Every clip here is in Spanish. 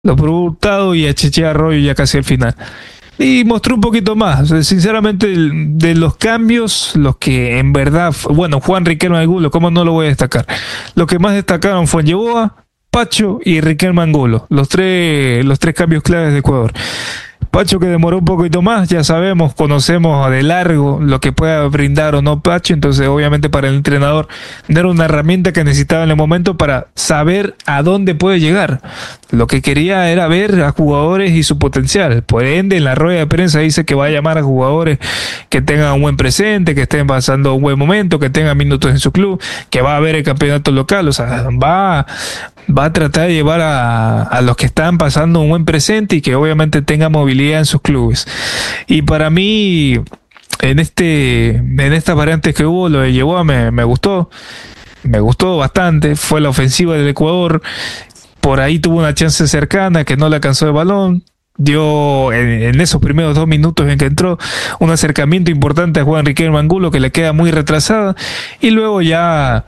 lo probó Hurtado y a Cheche Arroyo ya casi al final. Y mostró un poquito más. Sinceramente, de los cambios, los que en verdad, bueno, Juan Riquelme Angulo, ¿cómo no lo voy a destacar? Los que más destacaron fue Yeboa, Pacho y Riquelme Angulo, los tres cambios claves de Ecuador. Pacho, que demoró un poquito más, ya sabemos, conocemos de largo lo que pueda brindar o no Pacho, entonces obviamente para el entrenador no era una herramienta que necesitaba en el momento para saber a dónde puede llegar. Lo que quería era ver a jugadores y su potencial. Por ende, en la rueda de prensa dice que va a llamar a jugadores que tengan un buen presente, que estén pasando un buen momento, que tengan minutos en su club, que va a ver el campeonato local, o sea, va a tratar de llevar a los que están pasando un buen presente y que obviamente tengan movilidad en sus clubes. Y para mí, en estas variantes que hubo, lo de Yeboa me gustó bastante. Fue la ofensiva del Ecuador, por ahí tuvo una chance cercana que no le alcanzó el balón. Dio en esos primeros 2 minutos en que entró un acercamiento importante a Juan Riquelme Angulo, que le queda muy retrasada, y luego ya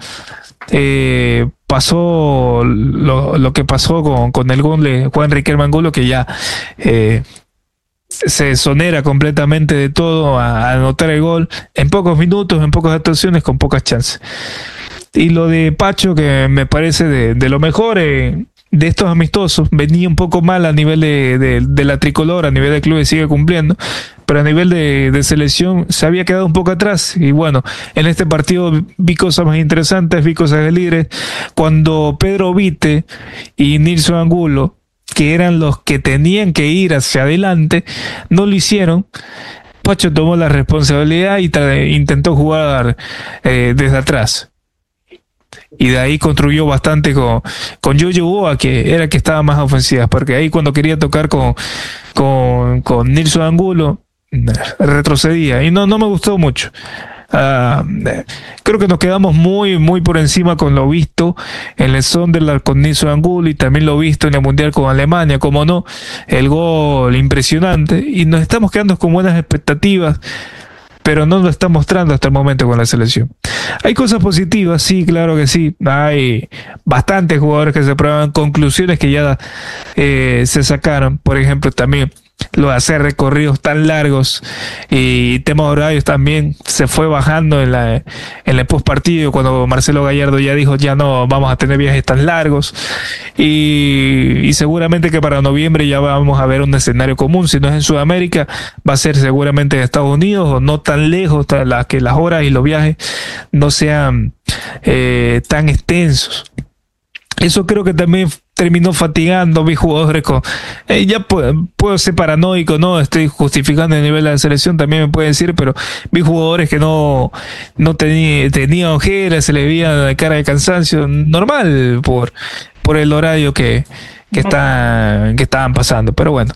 pasó lo que pasó con el gol de Juan Riquelme Angulo, que ya se exonera completamente de todo a anotar el gol en pocos minutos, en pocas actuaciones, con pocas chances. Y lo de Pacho, que me parece de lo mejor de estos amistosos, venía un poco mal a nivel de la tricolor, a nivel de club sigue cumpliendo, pero a nivel de selección se había quedado un poco atrás. Y bueno, en este partido vi cosas más interesantes, vi cosas de líderes. Cuando Pedro Vite y Nilson Angulo, que eran los que tenían que ir hacia adelante, no lo hicieron, Pacho tomó la responsabilidad y intentó jugar desde atrás. Y de ahí construyó bastante con Yoyo Boa, que era el que estaba más ofensiva, porque ahí cuando quería tocar con Nilson Angulo, retrocedía. Y no me gustó mucho. Creo que nos quedamos muy por encima con lo visto en el Sunderland con Nilson Angulo, y también lo visto en el Mundial con Alemania, como no, el gol impresionante, y nos estamos quedando con buenas expectativas, pero no lo está mostrando hasta el momento con la selección. Hay cosas positivas, sí, claro que sí. Hay bastantes jugadores que se prueban, conclusiones que ya se sacaron. Por ejemplo, también lo de hacer recorridos tan largos y temas horarios también se fue bajando en el postpartido, cuando Marcelo Gallardo ya dijo ya no vamos a tener viajes tan largos, y seguramente que para noviembre ya vamos a ver un escenario común. Si no es en Sudamérica, va a ser seguramente en Estados Unidos, o no tan lejos, que las horas y los viajes no sean tan extensos. Eso creo que también terminó fatigando a mis jugadores ya puedo ser paranoico, no estoy justificando el nivel de la selección, también me pueden decir, pero vi jugadores que no tenían ojeras, se les veía la cara de cansancio, normal por el horario que estaban pasando. Pero bueno,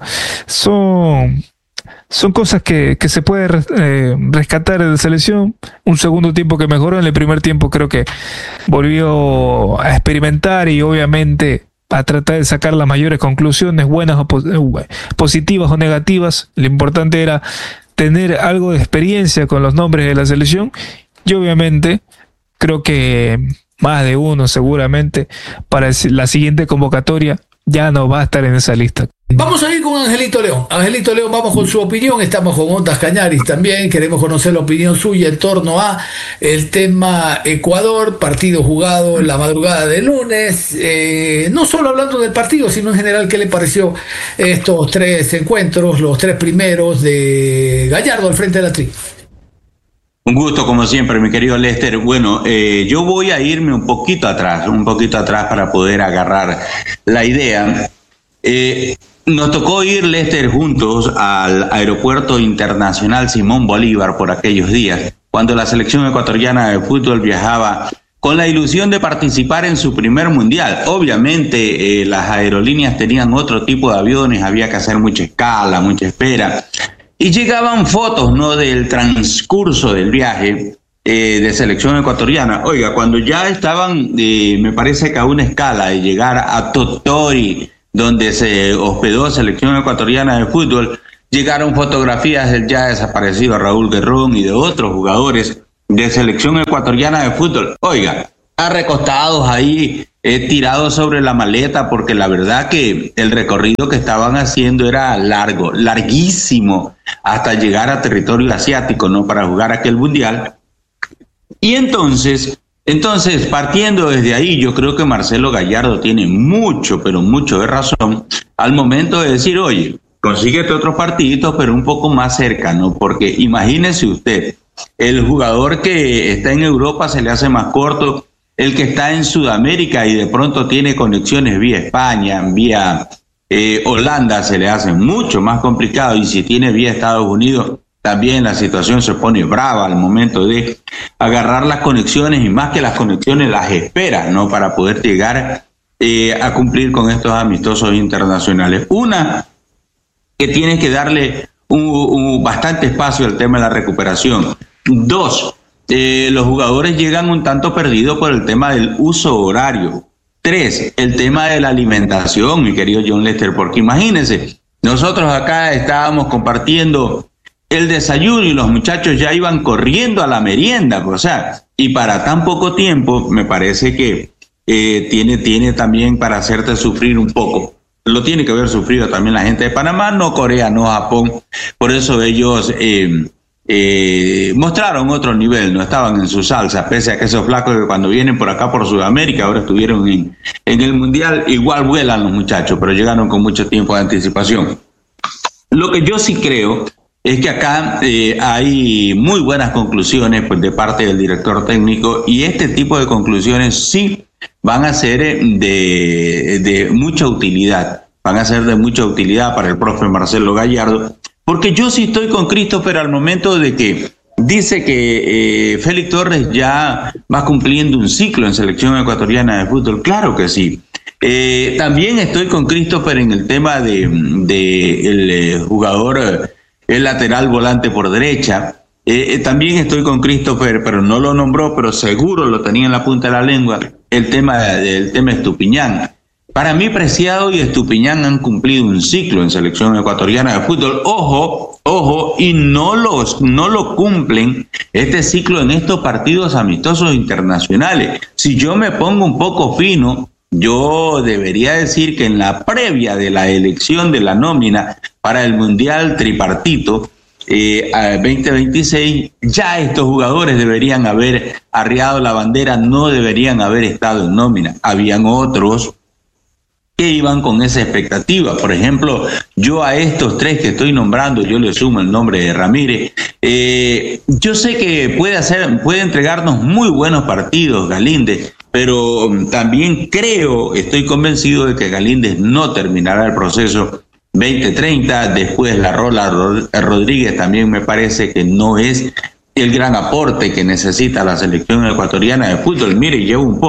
son cosas que se puede rescatar de la selección. Un segundo tiempo que mejoró. En el primer tiempo creo que volvió a experimentar y obviamente a tratar de sacar las mayores conclusiones, buenas o positivas o negativas. Lo importante era tener algo de experiencia con los nombres de la selección, y obviamente creo que más de uno seguramente para la siguiente convocatoria ya no va a estar en esa lista. Vamos a ir con Angelito León. Angelito León, vamos con su opinión. Estamos con Ondas Cañaris también. Queremos conocer la opinión suya en torno a el tema Ecuador, partido jugado en la madrugada de lunes. No solo hablando del partido, sino en general, ¿qué le pareció estos 3 encuentros, los 3 primeros de Gallardo al frente de la Tri? Un gusto, como siempre, mi querido Lester. Bueno, yo voy a irme un poquito atrás para poder agarrar la idea. Nos tocó ir, Lester, juntos al Aeropuerto Internacional Simón Bolívar por aquellos días, cuando la selección ecuatoriana de fútbol viajaba con la ilusión de participar en su primer mundial. Obviamente, las aerolíneas tenían otro tipo de aviones, había que hacer mucha escala, mucha espera. Y llegaban fotos, ¿no?, del transcurso del viaje de selección ecuatoriana. Oiga, cuando ya estaban, me parece que a una escala de llegar a Totori, donde se hospedó selección ecuatoriana de fútbol, llegaron fotografías del ya desaparecido Raúl Guerrón y de otros jugadores de selección ecuatoriana de fútbol. Oiga, recostados ahí, tirados sobre la maleta, porque la verdad que el recorrido que estaban haciendo era largo, larguísimo, hasta llegar a territorio asiático, ¿no? Para jugar aquel mundial. Y entonces, partiendo desde ahí, yo creo que Marcelo Gallardo tiene mucho, pero mucho de razón al momento de decir, oye, consíguete otros partiditos, pero un poco más cerca, ¿no? Porque imagínese usted, el jugador que está en Europa se le hace más corto, el que está en Sudamérica y de pronto tiene conexiones vía España, vía Holanda, se le hace mucho más complicado, y si tiene vía Estados Unidos, también la situación se pone brava al momento de agarrar las conexiones, y más que las conexiones, las espera, ¿no? Para poder llegar a cumplir con estos amistosos internacionales. Una, que tiene que darle bastante espacio al tema de la recuperación. Dos, los jugadores llegan un tanto perdidos por el tema del uso horario. Tres, el tema de la alimentación, mi querido John Lester, porque imagínense, nosotros acá estábamos compartiendo el desayuno y los muchachos ya iban corriendo a la merienda, o sea, y para tan poco tiempo me parece que tiene también para hacerte sufrir un poco. Lo tiene que haber sufrido también la gente de Panamá, no Corea, no Japón. Por eso ellos mostraron otro nivel, no estaban en su salsa, pese a que esos flacos que cuando vienen por acá por Sudamérica, ahora estuvieron en el Mundial, igual vuelan los muchachos, pero llegaron con mucho tiempo de anticipación. Lo que yo sí creo es que acá hay muy buenas conclusiones, pues, de parte del director técnico, y este tipo de conclusiones sí van a ser de mucha utilidad, van a ser de mucha utilidad para el profe Marcelo Gallardo, porque yo sí estoy con Christopher al momento de que dice que Félix Torres ya va cumpliendo un ciclo en selección ecuatoriana de fútbol. Claro que sí. También estoy con Christopher en el tema de el jugador, el lateral volante por derecha. También estoy con Christopher, pero no lo nombró, pero seguro lo tenía en la punta de la lengua, el tema Estupiñán. Para mí, Preciado y Estupiñán han cumplido un ciclo en selección ecuatoriana de fútbol. Ojo, y no lo cumplen este ciclo en estos partidos amistosos internacionales. Si yo me pongo un poco fino, yo debería decir que en la previa de la elección de la nómina para el Mundial Tripartito 2026, ya estos jugadores deberían haber arriado la bandera, no deberían haber estado en nómina. Habían otros que iban con esa expectativa. Por ejemplo, yo a estos tres que estoy nombrando, yo le sumo el nombre de Ramírez. Yo sé que puede entregarnos muy buenos partidos Galíndez, pero también estoy convencido de que Galíndez no terminará el proceso 2030. Después la Rola Rodríguez también me parece que no es el gran aporte que necesita la selección ecuatoriana de fútbol. Mire, llevo un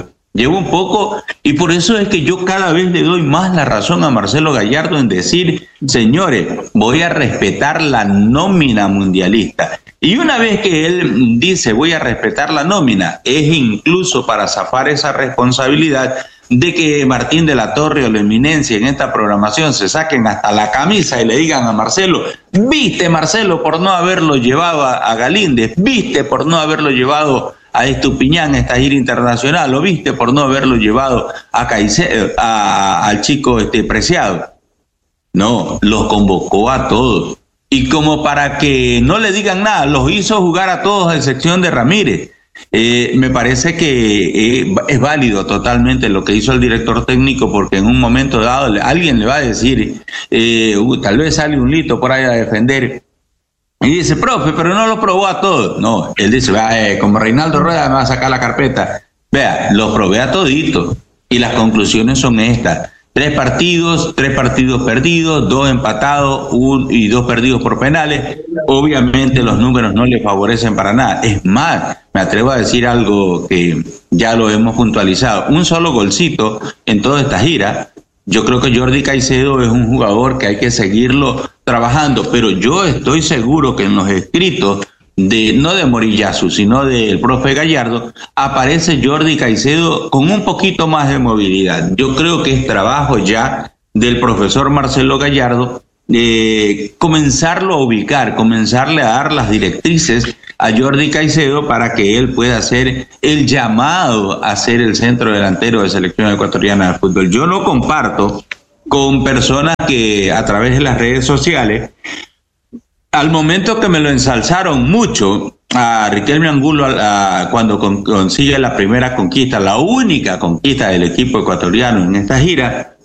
poco, y por eso es que yo cada vez le doy más la razón a Marcelo Gallardo en decir, señores, voy a respetar la nómina mundialista. Y una vez que él dice voy a respetar la nómina, es incluso para zafar esa responsabilidad de que Martín de la Torre o la Eminencia en esta programación se saquen hasta la camisa y le digan a Marcelo, viste Marcelo por no haberlo llevado a Galíndez, viste por no haberlo llevado a Estupiñán a esta gira internacional, lo viste por no haberlo llevado a Caicedo, al chico Preciado. No, los convocó a todos. Y como para que no le digan nada, los hizo jugar a todos a excepción de Ramírez. Me parece que es válido totalmente lo que hizo el director técnico, porque en un momento dado alguien le va a decir, tal vez sale un lito por ahí a defender, y dice, profe, pero no lo probó a todos. No, él dice, como Reinaldo Rueda me va a sacar la carpeta. Vea, los probé a toditos, y las conclusiones son estas: 3 partidos perdidos, 2 empatados y 2 perdidos por penales. Obviamente los números no le favorecen para nada. Es más, me atrevo a decir algo que ya lo hemos puntualizado: un solo golcito en toda esta gira. Yo creo que Jordi Caicedo es un jugador que hay que seguirlo trabajando, pero yo estoy seguro que en los escritos no de Moriyasu, sino del profe Gallardo, aparece Jordi Caicedo con un poquito más de movilidad. Yo creo que es trabajo ya del profesor Marcelo Gallardo comenzarlo a ubicar, comenzarle a dar las directrices a Jordi Caicedo para que él pueda hacer el llamado a ser el centro delantero de selección ecuatoriana de fútbol. Yo no comparto con personas que a través de las redes sociales, al momento que me lo ensalzaron mucho a Riquelme Angulo cuando consigue la primera conquista, la única conquista del equipo ecuatoriano en esta gira,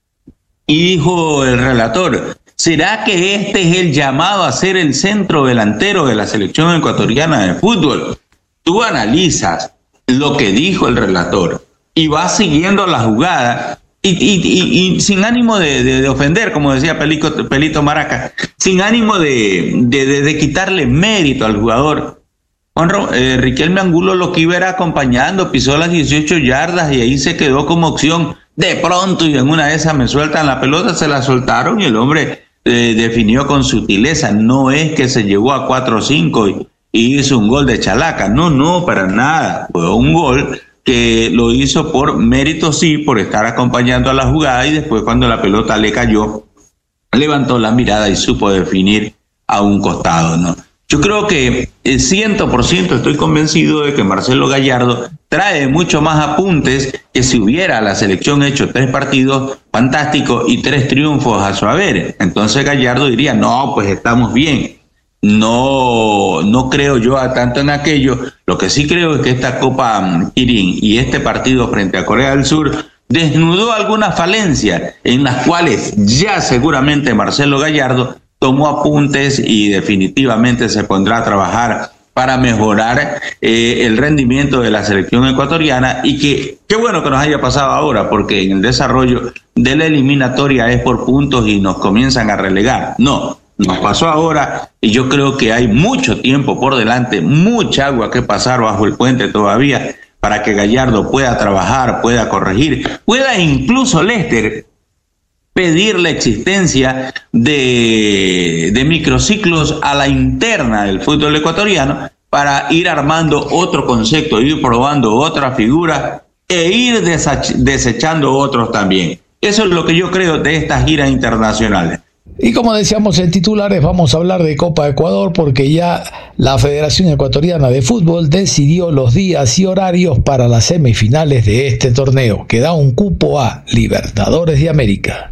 y dijo el relator, ¿será que este es el llamado a ser el centro delantero de la selección ecuatoriana de fútbol? Tú analizas lo que dijo el relator y vas siguiendo la jugada y sin ánimo de ofender, como decía Pelito Maraca, sin ánimo de quitarle mérito al jugador. Riquelme Angulo lo que iba era acompañando, pisó las 18 yardas y ahí se quedó como opción. De pronto, y en una de esas me sueltan la pelota, se la soltaron y el hombre definió con sutileza. No es que se llegó a 4-5 y hizo un gol de chalaca. No, para nada. Fue un gol que lo hizo por mérito, sí, por estar acompañando a la jugada, y después cuando la pelota le cayó, levantó la mirada y supo definir a un costado, ¿no? Yo creo que 100% estoy convencido de que Marcelo Gallardo trae mucho más apuntes que si hubiera la selección hecho 3 partidos fantásticos y 3 triunfos a su haber. Entonces Gallardo diría, no, pues estamos bien. No creo yo tanto en aquello. Lo que sí creo es que esta Copa Kirin y este partido frente a Corea del Sur desnudó algunas falencias en las cuales ya seguramente Marcelo Gallardo tomó apuntes y definitivamente se pondrá a trabajar para mejorar el rendimiento de la selección ecuatoriana, y que qué bueno que nos haya pasado ahora, porque en el desarrollo de la eliminatoria es por puntos y nos comienzan a relegar. No, nos pasó ahora y yo creo que hay mucho tiempo por delante, mucha agua que pasar bajo el puente todavía para que Gallardo pueda trabajar, pueda corregir, pueda incluso, Lester, pedir la existencia de microciclos a la interna del fútbol ecuatoriano para ir armando otro concepto, ir probando otra figura e ir desechando otros también. Eso es lo que yo creo de estas giras internacionales. Y como decíamos en titulares, vamos a hablar de Copa Ecuador, porque ya la Federación Ecuatoriana de Fútbol decidió los días y horarios para las semifinales de este torneo, que da un cupo a Libertadores de América.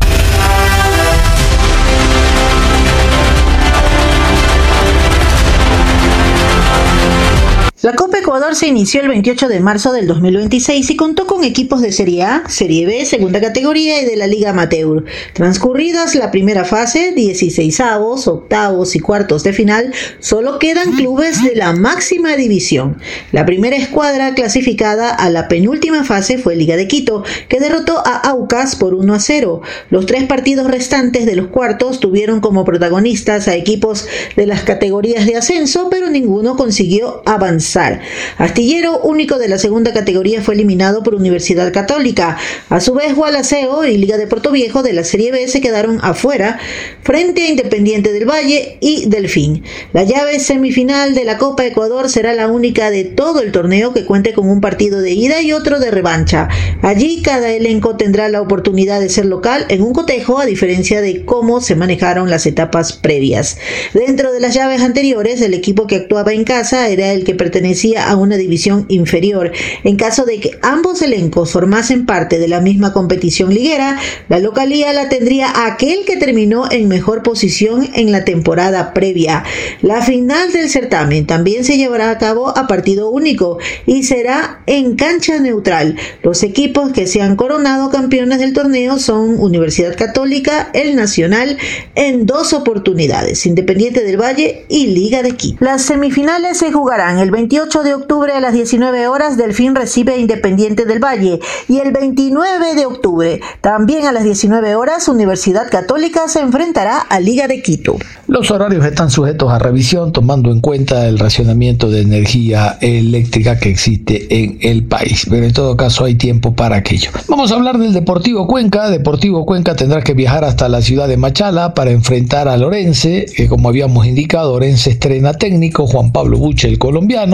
La Copa Ecuador se inició el 28 de marzo del 2026 y contó con equipos de Serie A, Serie B, Segunda Categoría y de la Liga Amateur. Transcurridas la primera fase, 16avos, octavos y cuartos de final, solo quedan clubes de la máxima división. La primera escuadra clasificada a la penúltima fase fue Liga de Quito, que derrotó a Aucas por 1-0. Los 3 partidos restantes de los cuartos tuvieron como protagonistas a equipos de las categorías de ascenso, pero ninguno consiguió avanzar. Astillero, único de la segunda categoría, fue eliminado por Universidad Católica. A su vez, Gualaceo y Liga de Puerto Viejo de la Serie B se quedaron afuera frente a Independiente del Valle y Delfín. La llave semifinal de la Copa Ecuador será la única de todo el torneo que cuente con un partido de ida y otro de revancha. Allí cada elenco tendrá la oportunidad de ser local en un cotejo, a diferencia de cómo se manejaron las etapas previas. Dentro de las llaves anteriores, el equipo que actuaba en casa era el que pertenecía a una división inferior. En caso de que ambos elencos formasen parte de la misma competición liguera, la localía la tendría aquel que terminó en mejor posición en la temporada previa. La final del certamen también se llevará a cabo a partido único y será en cancha neutral. Los equipos que se han coronado campeones del torneo son Universidad Católica, El Nacional en 2 oportunidades, Independiente del Valle y Liga de Quito. Las semifinales se jugarán el 28 de octubre a las 19 horas, Delfín recibe a Independiente del Valle, y el 29 de octubre, también a las 19 horas, Universidad Católica se enfrentará a Liga de Quito. Los horarios están sujetos a revisión, tomando en cuenta el racionamiento de energía eléctrica que existe en el país, pero en todo caso hay tiempo para aquello. Vamos a hablar del Deportivo Cuenca. Deportivo Cuenca tendrá que viajar hasta la ciudad de Machala para enfrentar a Orense, que como habíamos indicado, Orense estrena técnico, Juan Pablo Buche, el colombiano.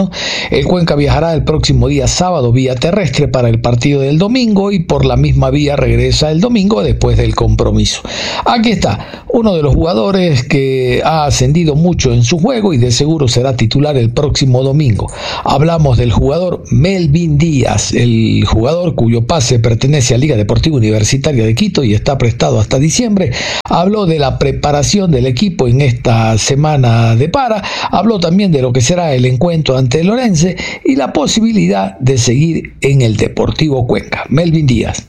Ecuatoriano. El Cuenca viajará el próximo día sábado vía terrestre para el partido del domingo y por la misma vía regresa el domingo después del compromiso. Aquí está, uno de los jugadores que ha ascendido mucho en su juego y de seguro será titular el próximo domingo. Hablamos del jugador Melvin Díaz, el jugador cuyo pase pertenece a Liga Deportiva Universitaria de Quito y está prestado hasta diciembre. Habló de la preparación del equipo en esta semana de para, habló también de lo que será el encuentro ante el Orense y la posibilidad de seguir en el Deportivo Cuenca. Melvin Díaz.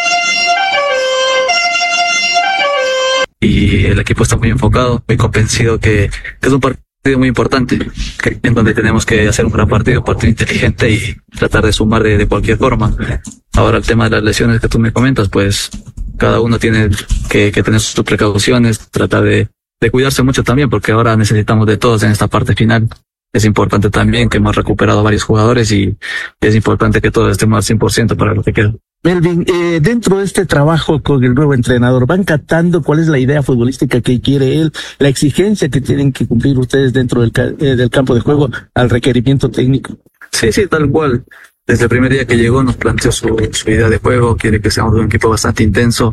Y el equipo está muy enfocado, muy convencido que es un partido muy importante, en donde tenemos que hacer un gran partido, un partido inteligente y tratar de sumar de cualquier forma. Ahora el tema de las lesiones que tú me comentas, pues cada uno tiene que tener sus precauciones, tratar de cuidarse mucho también, porque ahora necesitamos de todos en esta parte final. Es importante también que hemos recuperado varios jugadores y es importante que todos estemos al 100% para lo que queda. Melvin, dentro de este trabajo con el nuevo entrenador, ¿van captando cuál es la idea futbolística que quiere él, la exigencia que tienen que cumplir ustedes dentro del campo de juego al requerimiento técnico? Sí, tal cual. Desde el primer día que llegó nos planteó su idea de juego, quiere que seamos un equipo bastante intenso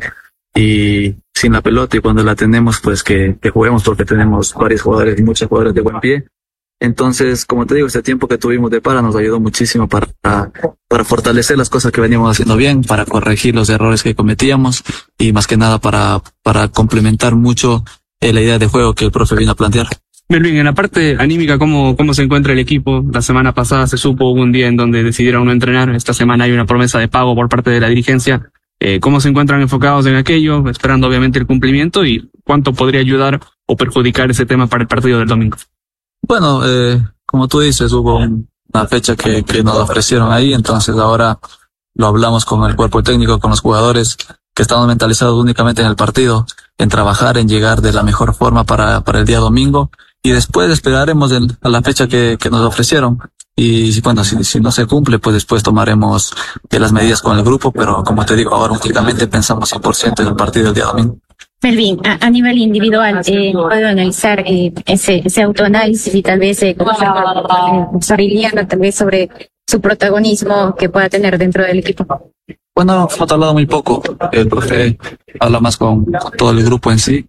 y sin la pelota, y cuando la tenemos pues que juguemos, porque tenemos varios jugadores y muchos jugadores de buen pie. Entonces, como te digo, este tiempo que tuvimos de para nos ayudó muchísimo para fortalecer las cosas que veníamos haciendo bien, para corregir los errores que cometíamos y más que nada para complementar mucho la idea de juego que el profe vino a plantear. Melvin, en la parte anímica, ¿cómo se encuentra el equipo? La semana pasada se supo, hubo un día en donde decidieron no entrenar. Esta semana hay una promesa de pago por parte de la dirigencia. ¿Cómo se encuentran enfocados en aquello, esperando obviamente el cumplimiento, y cuánto podría ayudar o perjudicar ese tema para el partido del domingo? Bueno, como tú dices, hubo una fecha que nos ofrecieron ahí, entonces ahora lo hablamos con el cuerpo técnico, con los jugadores, que estamos mentalizados únicamente en el partido, en trabajar, en llegar de la mejor forma para el día domingo, y después esperaremos a la fecha que nos ofrecieron. Y bueno, si no se cumple, pues después tomaremos las medidas con el grupo, pero como te digo, ahora únicamente pensamos 100% en el partido del día domingo. Melvin, a nivel individual, puedo analizar ese autoanálisis y tal vez Soriliano, tal vez sobre su protagonismo que pueda tener dentro del equipo. Bueno, hemos hablado muy poco. El profe habla más con todo el grupo en sí.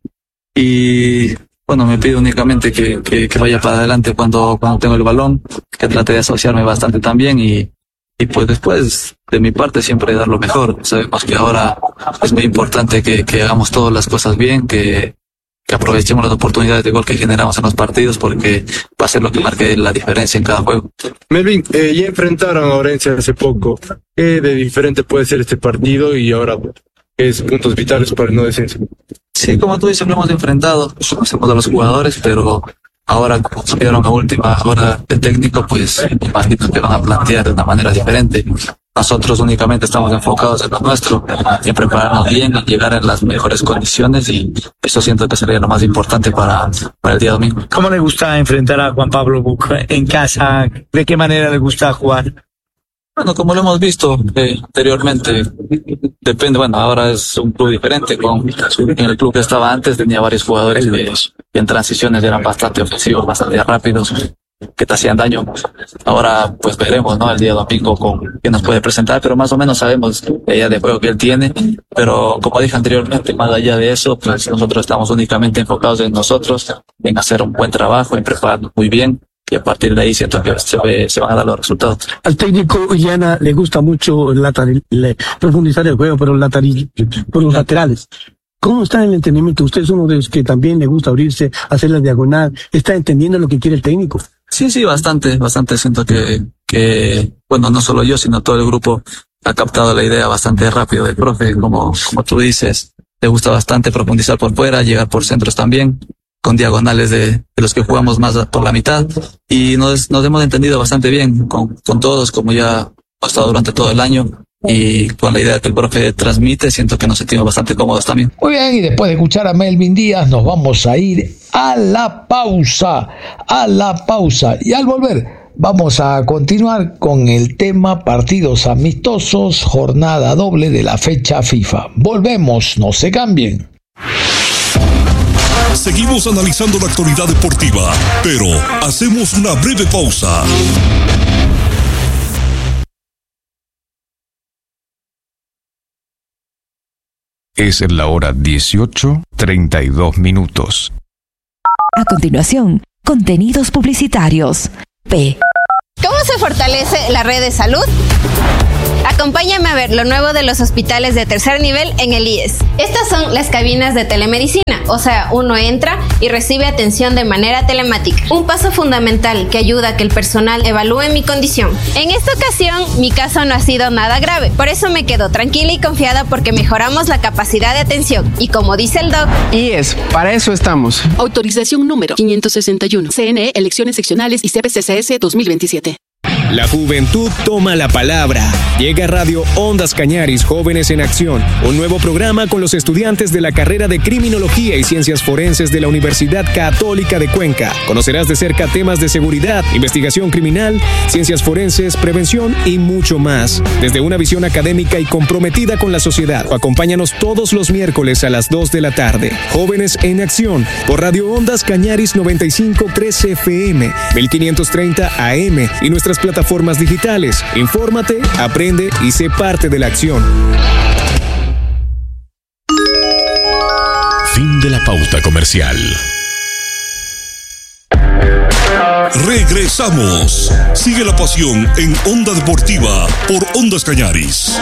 Y bueno, me pide únicamente que vaya para adelante cuando tengo el balón, que trate de asociarme bastante también y pues después de mi parte siempre dar lo mejor. Sabemos que ahora es muy importante que hagamos todas las cosas bien, que aprovechemos las oportunidades de gol que generamos en los partidos, porque va a ser lo que marque la diferencia en cada juego. Melvin, ya enfrentaron a Orense hace poco. ¿Qué de diferente puede ser este partido y ahora es puntos vitales para el no descenso? Sí, como tú dices, lo hemos enfrentado, conocemos a los jugadores, pero ahora como subieron a última hora de técnico, pues me imagino que van a plantear de una manera diferente. Nosotros únicamente estamos enfocados en lo nuestro, en prepararnos bien, en llegar en las mejores condiciones, y eso siento que sería lo más importante para el día domingo. ¿Cómo le gusta enfrentar a Juan Pablo Buc en casa? ¿De qué manera le gusta jugar? Bueno, como lo hemos visto anteriormente, depende. Bueno, ahora es un club diferente. En el club que estaba antes tenía varios jugadores que en transiciones eran bastante ofensivos, bastante rápidos, que te hacían daño. Ahora pues veremos, ¿no? El día domingo con qué nos puede presentar, pero más o menos sabemos la idea de juego que él tiene. Pero como dije anteriormente, más allá de eso, pues nosotros estamos únicamente enfocados en nosotros, en hacer un buen trabajo, en prepararnos muy bien. Y a partir de ahí siento que se van a dar los resultados. Al técnico Illana le gusta mucho profundizar el juego, pero por los laterales. ¿Cómo está en el entendimiento? Usted es uno de los que también le gusta abrirse, hacer la diagonal. ¿Está entendiendo lo que quiere el técnico? Sí, bastante. Siento que bueno, no solo yo, sino todo el grupo ha captado la idea bastante rápido del profe. Como tú dices, le gusta bastante profundizar por fuera, llegar por centros también, con diagonales de los que jugamos más por la mitad, y nos hemos entendido bastante bien con todos, como ya ha estado durante todo el año, y con la idea que el profe transmite, siento que nos sentimos bastante cómodos también. Muy bien, y después de escuchar a Melvin Díaz nos vamos a ir a la pausa, y al volver vamos a continuar con el tema partidos amistosos, jornada doble de la fecha FIFA. Volvemos, no se cambien. Seguimos analizando la actualidad deportiva, pero hacemos una breve pausa. Es la hora 18:32. A continuación, contenidos publicitarios. P. ¿Cómo se fortalece la red de salud? Acompáñame a ver lo nuevo de los hospitales de tercer nivel en el IES. Estas son las cabinas de telemedicina, o sea, uno entra y recibe atención de manera telemática. Un paso fundamental que ayuda a que el personal evalúe mi condición. En esta ocasión, mi caso no ha sido nada grave, por eso me quedo tranquila y confiada porque mejoramos la capacidad de atención. Y como dice el doc... IES, para eso estamos. Autorización número 561. CNE, elecciones seccionales y CPCCS 2027. La juventud toma la palabra. Llega Radio Ondas Cañaris, Jóvenes en Acción, un nuevo programa con los estudiantes de la carrera de Criminología y Ciencias Forenses de la Universidad Católica de Cuenca. Conocerás de cerca temas de seguridad, investigación criminal, ciencias forenses, prevención y mucho más. Desde una visión académica y comprometida con la sociedad. Acompáñanos todos los miércoles a las 2 de la tarde. Jóvenes en Acción, por Radio Ondas Cañaris 95.3 FM, 1530 AM y nuestras plataformas digitales. Infórmate, aprende y sé parte de la acción. Fin de la pauta comercial. Regresamos. Sigue la pasión en Onda Deportiva por Ondas Cañaris.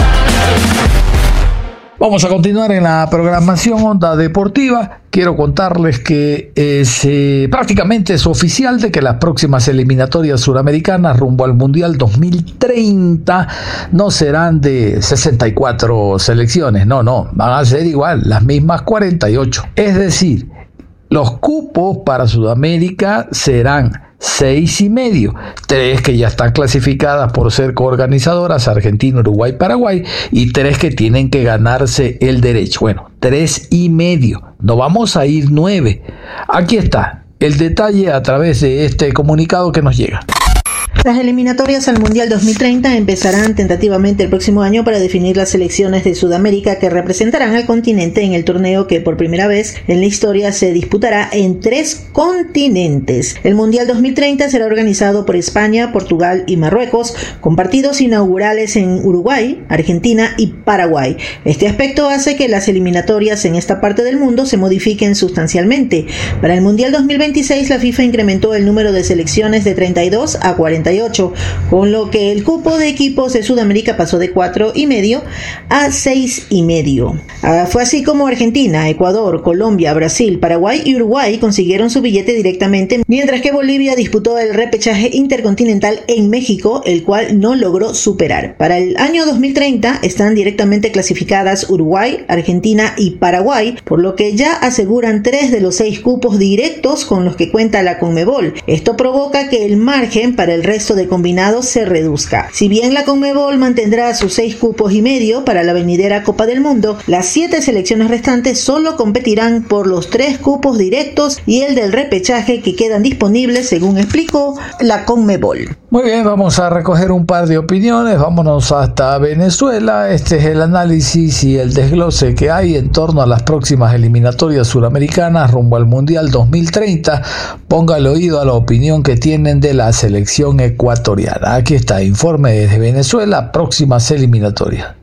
Vamos a continuar en la programación Onda Deportiva. Quiero contarles que prácticamente es oficial de que las próximas eliminatorias suramericanas rumbo al Mundial 2030 no serán de 64 selecciones, no, van a ser igual, las mismas 48. Es decir, los cupos para Sudamérica serán 6,5, 3 que ya están clasificadas por ser coorganizadoras, Argentina, Uruguay, Paraguay, y 3 que tienen que ganarse el derecho. Bueno, 3,5, no vamos a ir 9. Aquí está el detalle a través de este comunicado que nos llega. Las eliminatorias al Mundial 2030 empezarán tentativamente el próximo año para definir las selecciones de Sudamérica que representarán al continente en el torneo que por primera vez en la historia se disputará en 3 continentes. El Mundial 2030 será organizado por España, Portugal y Marruecos, con partidos inaugurales en Uruguay, Argentina y Paraguay. Este aspecto hace que las eliminatorias en esta parte del mundo se modifiquen sustancialmente. Para el Mundial 2026 la FIFA incrementó el número de selecciones de 32 a 48, con lo que el cupo de equipos de Sudamérica pasó de 4,5 a 6,5. Fue así como Argentina, Ecuador, Colombia, Brasil, Paraguay y Uruguay consiguieron su billete directamente, mientras que Bolivia disputó el repechaje intercontinental en México, el cual no logró superar. Para el año 2030 están directamente clasificadas Uruguay, Argentina y Paraguay, por lo que ya aseguran 3 de los 6 cupos directos con los que cuenta la CONMEBOL. Esto provoca que el margen para el resto de combinados se reduzca. Si bien la CONMEBOL mantendrá sus 6,5 cupos para la venidera Copa del Mundo, las 7 selecciones restantes solo competirán por los 3 cupos directos y el del repechaje que quedan disponibles, según explicó la CONMEBOL. Muy bien, vamos a recoger un par de opiniones. Vámonos hasta Venezuela. Este es el análisis y el desglose que hay en torno a las próximas eliminatorias suramericanas rumbo al Mundial 2030. Ponga el oído a la opinión que tienen de la selección ecuatoriana. Aquí está, informe desde Venezuela, próximas eliminatorias.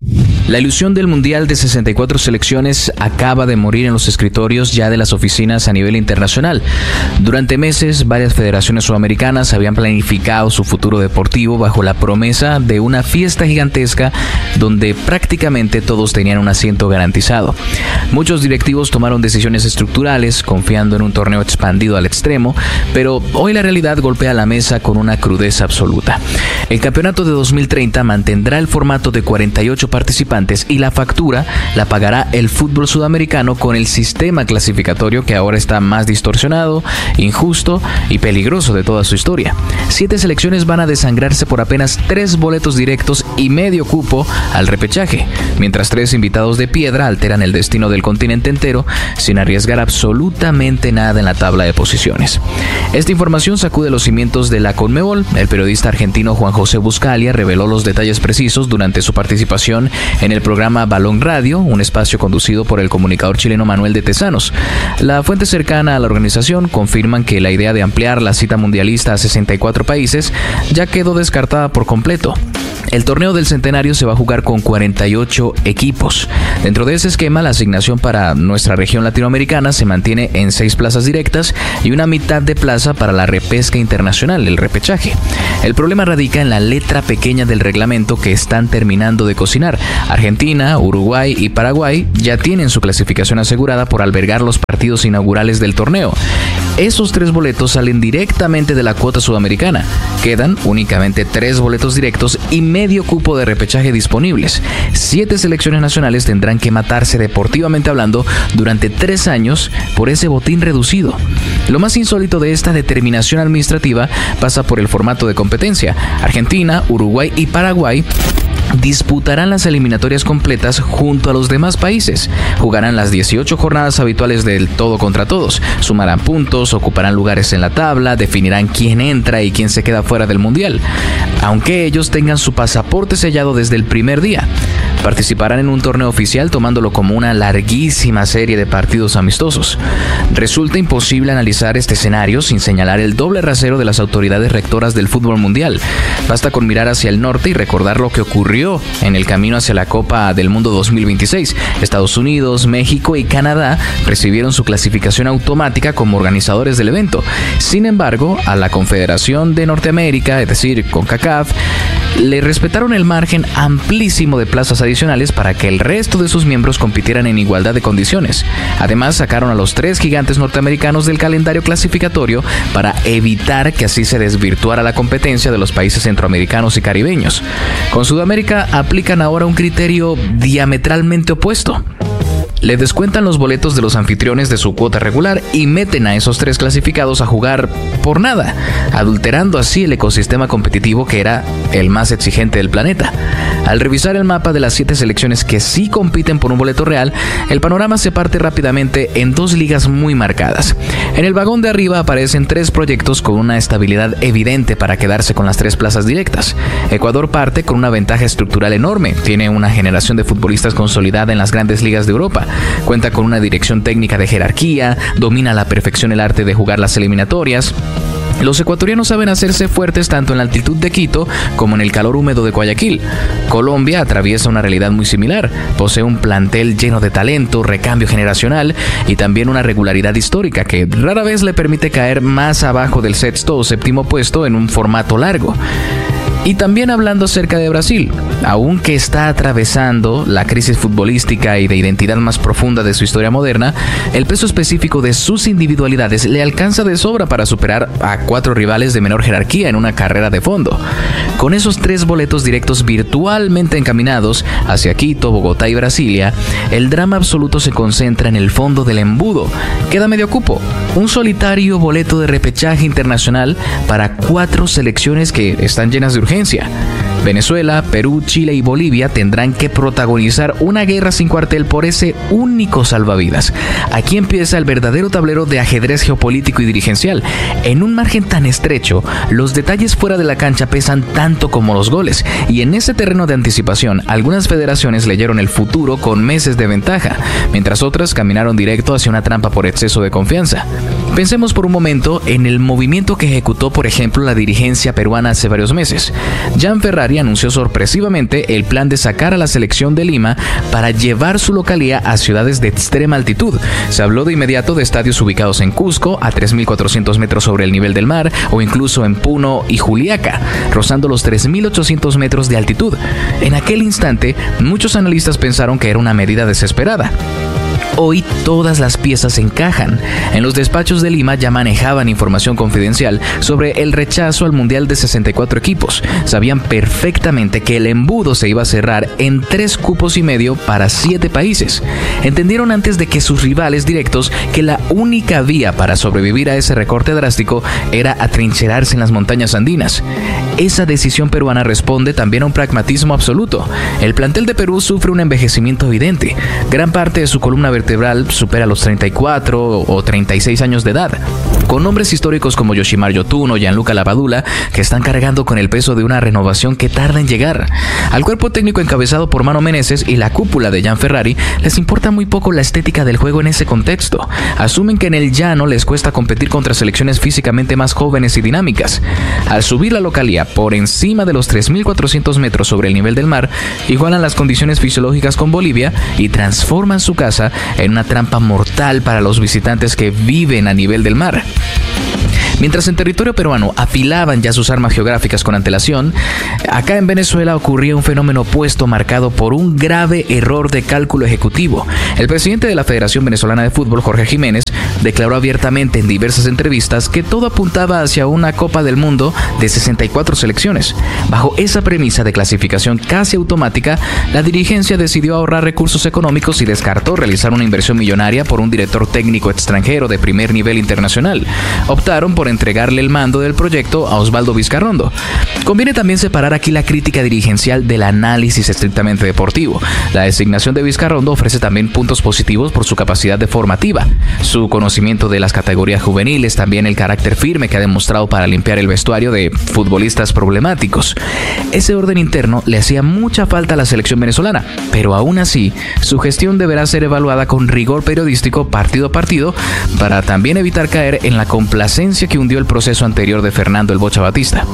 La ilusión del Mundial de 64 selecciones acaba de morir en los escritorios ya de las oficinas a nivel internacional. Durante meses, varias federaciones sudamericanas habían planificado su futuro deportivo bajo la promesa de una fiesta gigantesca donde prácticamente todos tenían un asiento garantizado. Muchos directivos tomaron decisiones estructurales confiando en un torneo expandido al extremo, pero hoy la realidad golpea la mesa con una crudeza absoluta. El campeonato de 2030 mantendrá el formato de 48 participantes y la factura la pagará el fútbol sudamericano con el sistema clasificatorio que ahora está más distorsionado, injusto y peligroso de toda su historia. 7 selecciones van a desangrarse por apenas 3 boletos directos y medio cupo al repechaje, mientras 3 invitados de piedra alteran el destino del continente entero sin arriesgar absolutamente nada en la tabla de posiciones. Esta información sacude los cimientos de la CONMEBOL. El periodista argentino Juan José Buscalia reveló los detalles precisos durante su participación información en el programa Balón Radio, un espacio conducido por el comunicador chileno Manuel de Tesanos. La fuente cercana a la organización confirman que la idea de ampliar la cita mundialista a 64 países ya quedó descartada por completo. El torneo del centenario se va a jugar con 48 equipos. Dentro de ese esquema, la asignación para nuestra región latinoamericana se mantiene en 6 plazas directas y una mitad de plaza para la repesca internacional, el repechaje. El problema radica en la letra pequeña del reglamento que están terminando de cocinar. Argentina, Uruguay y Paraguay ya tienen su clasificación asegurada por albergar los partidos inaugurales del torneo. Esos 3 boletos salen directamente de la cuota sudamericana. Quedan únicamente 3 boletos directos y medio cupo de repechaje disponibles. 7 selecciones nacionales tendrán que matarse deportivamente hablando durante 3 años por ese botín reducido. Lo más insólito de esta determinación administrativa pasa por el formato de competencia. Argentina, Uruguay y Paraguay disputarán las eliminatorias completas junto a los demás países. Jugarán las 18 jornadas habituales del todo contra todos. Sumarán puntos, ocuparán lugares en la tabla, definirán quién entra y quién se queda fuera del mundial, aunque ellos tengan su pasaporte sellado desde el primer día. Participarán en un torneo oficial tomándolo como una larguísima serie de partidos amistosos. Resulta imposible analizar este escenario sin señalar el doble rasero de las autoridades rectoras del fútbol mundial. Basta con mirar hacia el norte y recordar lo que ocurrió en el camino hacia la Copa del Mundo 2026. Estados Unidos, México y Canadá recibieron su clasificación automática como organizadores del evento. Sin embargo, a la Confederación de Norteamérica, es decir, CONCACAF, le respetaron el margen amplísimo de plazas adicionales para que el resto de sus miembros compitieran en igualdad de condiciones. Además, sacaron a los 3 gigantes norteamericanos del calendario clasificatorio para evitar que así se desvirtuara la competencia de los países centroamericanos y caribeños. Con Sudamérica aplican ahora un criterio diametralmente opuesto. Le descuentan los boletos de los anfitriones de su cuota regular y meten a esos 3 clasificados a jugar por nada, adulterando así el ecosistema competitivo que era el más exigente del planeta. Al revisar el mapa de las 7 selecciones que sí compiten por un boleto real, el panorama se parte rápidamente en 2 ligas muy marcadas. En el vagón de arriba aparecen 3 proyectos con una estabilidad evidente para quedarse con las 3 plazas directas. Ecuador parte con una ventaja estructural enorme, tiene una generación de futbolistas consolidada en las grandes ligas de Europa. Cuenta con una dirección técnica de jerarquía, domina a la perfección el arte de jugar las eliminatorias. Los ecuatorianos saben hacerse fuertes tanto en la altitud de Quito como en el calor húmedo de Guayaquil. Colombia atraviesa una realidad muy similar. Posee un plantel lleno de talento, recambio generacional y también una regularidad histórica que rara vez le permite caer más abajo del 6º o 7º puesto en un formato largo. Y también hablando acerca de Brasil, aunque está atravesando la crisis futbolística y de identidad más profunda de su historia moderna, el peso específico de sus individualidades le alcanza de sobra para superar a 4 rivales de menor jerarquía en una carrera de fondo. Con esos 3 boletos directos virtualmente encaminados hacia Quito, Bogotá y Brasilia, el drama absoluto se concentra en el fondo del embudo. Queda medio cupo, un solitario boleto de repechaje internacional para 4 selecciones que están llenas de urgencia. Venezuela, Perú, Chile y Bolivia tendrán que protagonizar una guerra sin cuartel por ese único salvavidas. Aquí empieza el verdadero tablero de ajedrez geopolítico y dirigencial. En un margen tan estrecho, los detalles fuera de la cancha pesan tanto como los goles, y en ese terreno de anticipación, algunas federaciones leyeron el futuro con meses de ventaja, mientras otras caminaron directo hacia una trampa por exceso de confianza. Pensemos por un momento en el movimiento que ejecutó, por ejemplo, la dirigencia peruana hace varios meses. Jean Ferrari anunció sorpresivamente el plan de sacar a la selección de Lima para llevar su localía a ciudades de extrema altitud. Se habló de inmediato de estadios ubicados en Cusco, a 3.400 metros sobre el nivel del mar, o incluso en Puno y Juliaca, rozando los 3.800 metros de altitud. En aquel instante, muchos analistas pensaron que era una medida desesperada. Hoy todas las piezas encajan. En los despachos de Lima ya manejaban información confidencial sobre el rechazo al Mundial de 64 equipos. Sabían perfectamente que el embudo se iba a cerrar en 3 cupos y medio para 7 países. Entendieron antes de que sus rivales directos que la única vía para sobrevivir a ese recorte drástico era atrincherarse en las montañas andinas. Esa decisión peruana responde también a un pragmatismo absoluto. El plantel de Perú sufre un envejecimiento evidente. Gran parte de su columna vertebral supera los 34 o 36 años de edad. con nombres históricos como Yoshimar Yotun o Gianluca Lapadula, que están cargando con el peso de una renovación que tarda en llegar. Al cuerpo técnico encabezado por Mano Menezes y la cúpula de Gian Ferrari les importa muy poco la estética del juego en ese contexto. Asumen que en el llano les cuesta competir contra selecciones físicamente más jóvenes y dinámicas. Al subir la localía por encima de los 3.400 metros sobre el nivel del mar, igualan las condiciones fisiológicas con Bolivia y transforman su casa en una trampa mortal para los visitantes que viven a nivel del mar. Mientras en territorio peruano afilaban ya sus armas geográficas con antelación, acá en Venezuela ocurría un fenómeno opuesto marcado por un grave error de cálculo ejecutivo. El presidente de la Federación Venezolana de Fútbol, Jorge Jiménez, declaró abiertamente en diversas entrevistas que todo apuntaba hacia una Copa del Mundo de 64 selecciones. Bajo esa premisa de clasificación casi automática, la dirigencia decidió ahorrar recursos económicos y descartó realizar una inversión millonaria por un director técnico extranjero de primer nivel internacional. Optaron por entregarle el mando del proyecto a Osvaldo Vizcarrondo. Conviene también separar aquí la crítica dirigencial del análisis estrictamente deportivo. La designación de Vizcarrondo ofrece también puntos positivos por su capacidad de formativa, su conocimiento de las categorías juveniles, también el carácter firme que ha demostrado para limpiar el vestuario de futbolistas problemáticos. Ese orden interno le hacía mucha falta a la selección venezolana, pero aún así, su gestión deberá ser evaluada con rigor periodístico partido a partido para también evitar caer en la complacencia que hundió el proceso anterior de Fernando el Bocha Batista.